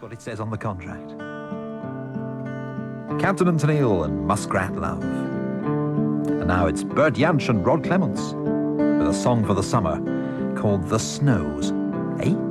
what it says on the contract. Captain and Tennille and Muskrat Love. And now it's Bert Jansch and Rod Clements with a song for the summer called The Snows. Eh?